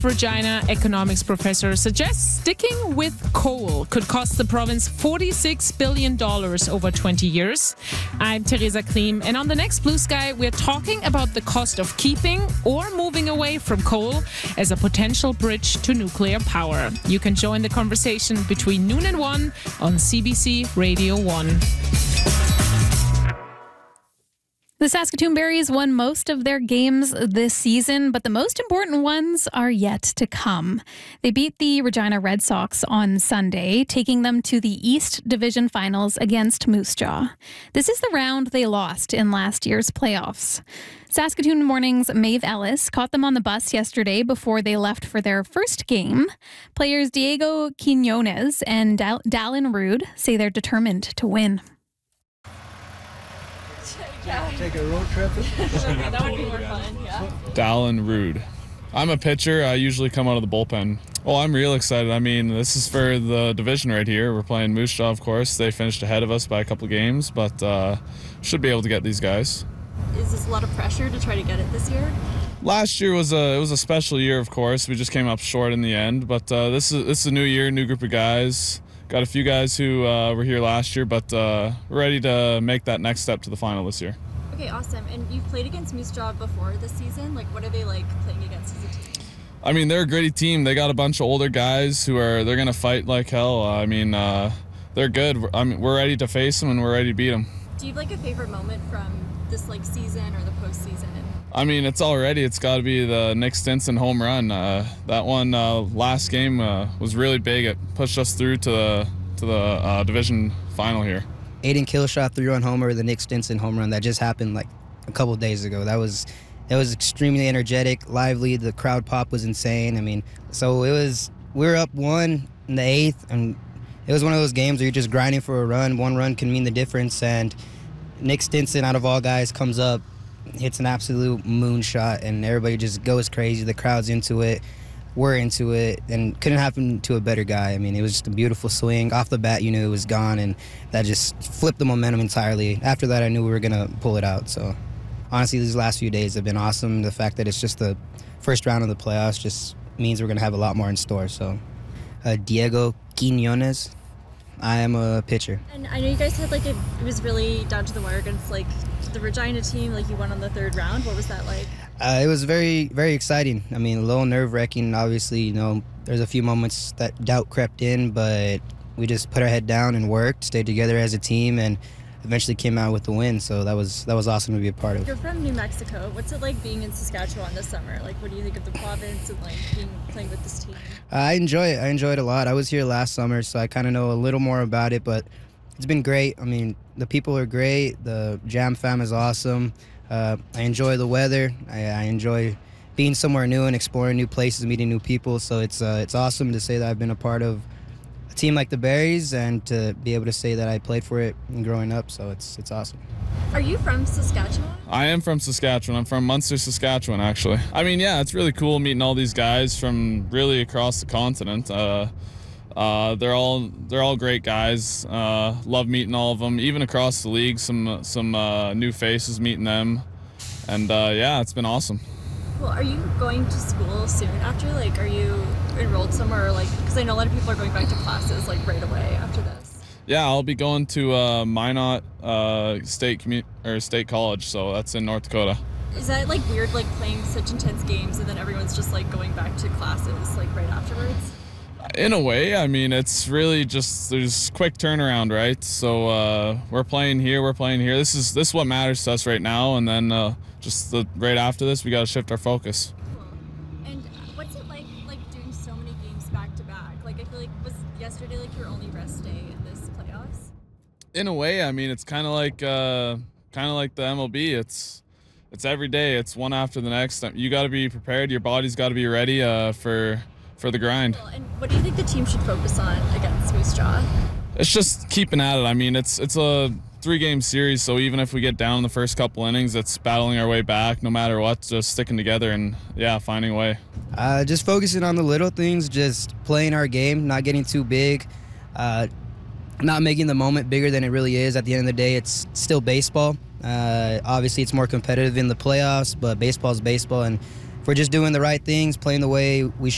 Regina economics professor suggests sticking with coal could cost the province $46 billion over 20 years. I'm Teresa Klim, and on the next Blue Sky, we're talking about the cost of keeping or moving away from coal as a potential bridge to nuclear power. You can join the conversation between noon and 1 on CBC Radio 1. The Saskatoon Berries won most of their games this season, but the most important ones are yet to come. They beat the Regina Red Sox on Sunday, taking them to the East Division Finals against Moose Jaw. This is the round they lost in last year's playoffs. Saskatoon Morning's Maeve Ellis caught them on the bus yesterday before they left for their first game. Players Diego Quinones and Dallin Rude say they're determined to win. Take a road trip. That would be more fun, yeah. Dallin Rude. I'm a pitcher. I usually come out of the bullpen. Well, I'm real excited. I mean, this is for the division right here. We're playing Moose Jaw, of course. They finished ahead of us by a couple games, but should be able to get these guys. Is this a lot of pressure to try to get it this year? Last year was a special year, of course. We just came up short in the end, but this is a new year, new group of guys. Got a few guys who were here last year, but we're ready to make that next step to the final this year. Okay, awesome. And you've played against Moose Jaw before this season. Like, what are they like playing against as a team? I mean, they're a gritty team. They got a bunch of older guys they're going to fight like hell. I mean, they're good. I mean, we're ready to face them and we're ready to beat them. Do you have like a favorite moment from this like season or the postseason? I mean, it's got to be the Nick Stinson home run. That one last game was really big. It pushed us through to the division final here. Aiden Killshot 3-run homer, the Nick Stinson home run that just happened like a couple days ago. It was extremely energetic, lively. The crowd pop was insane. I mean, so we were up 1 in the 8th, and it was one of those games where you're just grinding for a run. One run can mean the difference, and Nick Stinson, out of all guys, comes up, hits an absolute moonshot, and everybody just goes crazy. The crowd's into it. We're into it, and couldn't happen to a better guy. I mean, it was just a beautiful swing. Off the bat, you knew it was gone, and that just flipped the momentum entirely. After that, I knew we were going to pull it out. So, honestly, these last few days have been awesome. The fact that it's just the first round of the playoffs just means we're going to have a lot more in store. So, Diego Quinones, I am a pitcher. And I know you guys had it was really down to the wire against the Regina team. Like, you won on the third round. What was that like? It was very, very exciting. I mean, a little nerve-wracking. Obviously, there's a few moments that doubt crept in, but we just put our head down and worked, stayed together as a team, and eventually came out with the win. So that was awesome to be a part of. You're from New Mexico. What's it like being in Saskatchewan this summer? Like, what do you think of the province and playing with this team? I enjoy it. I enjoy it a lot. I was here last summer, so I kind of know a little more about it, but it's been great. I mean, the people are great. The Jam fam is awesome. I enjoy the weather. I enjoy being somewhere new and exploring new places, meeting new people. So it's awesome to say that I've been a part of a team like the Berries and to be able to say that I played for it growing up. So it's awesome. Are you from Saskatchewan? I am from Saskatchewan. I'm from Munster, Saskatchewan, actually. I mean, yeah, it's really cool meeting all these guys from really across the continent. They're all great guys. Love meeting all of them, even across the league. Some new faces, meeting them, and yeah, it's been awesome. Well, are you going to school soon after? Are you enrolled somewhere? Because I know a lot of people are going back to classes right away after this. Yeah, I'll be going to Minot State College, so that's in North Dakota. Is that weird, playing such intense games and then everyone's just going back to classes right afterwards? In a way, I mean, it's really just there's quick turnaround, right? So we're playing here. This is what matters to us right now, and then right after this, we got to shift our focus. Cool. And what's it like doing so many games back to back? I feel was yesterday your only rest day in this playoffs? In a way, I mean, it's kind of like the MLB. It's every day. It's one after the next. You got to be prepared. Your body's got to be ready for the grind. Cool. And what do you think the team should focus on against Moose Jaw? It's just keeping at it. I mean, it's a 3-game series, so even if we get down in the first couple innings, it's battling our way back no matter what, just sticking together and, yeah, finding a way. Just focusing on the little things, just playing our game, not getting too big, not making the moment bigger than it really is. At the end of the day, it's still baseball. Obviously, it's more competitive in the playoffs, but baseball's baseball, and if we're just doing the right things, playing the way we should